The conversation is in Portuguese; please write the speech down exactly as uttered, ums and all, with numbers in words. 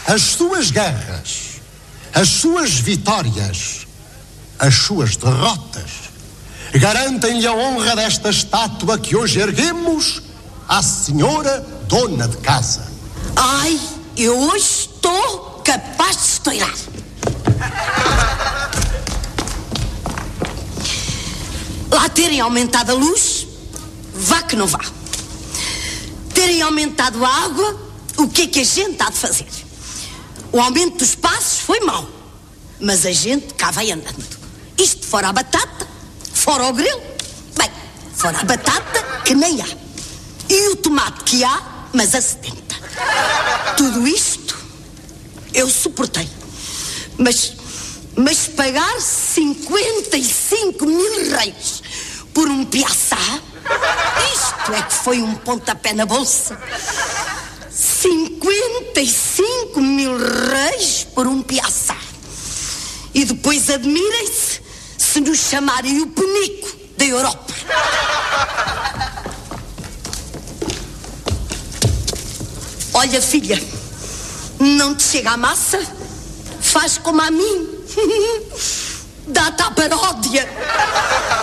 As suas guerras, as suas vitórias, as suas derrotas garantem-lhe a honra desta estátua que hoje erguemos à senhora dona de casa. Ai, eu hoje estou capaz de estourar. Lá terem aumentado a luz, vá que não vá. Terem aumentado a água, o que é que a gente há de fazer? O aumento dos passos foi mau, mas a gente cá vai andando. Isto fora a batata, fora o grelo. Bem, fora a batata que nem há. E o tomate que há, mas a setenta. Tudo isto eu suportei. Mas, mas pagar cinquenta e cinco mil reis por um piaçá, isto é que foi um pontapé na bolsa. cinquenta e cinco mil reis por um piaçá. E depois admirem-se se nos chamarem o penico da Europa. Olha, filha, não te chega a massa? Faz como a mim. Dá-te a paródia.